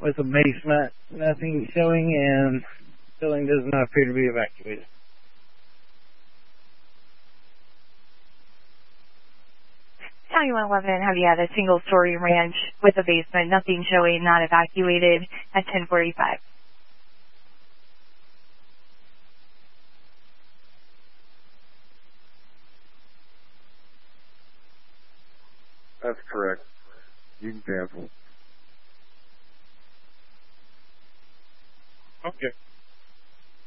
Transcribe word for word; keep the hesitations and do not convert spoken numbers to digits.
with a basement, nothing showing, and building does not appear to be evacuated. County one eleven, have you had a single-story ranch with a basement, nothing showing, not evacuated at ten forty-five? That's correct. You can cancel. Okay.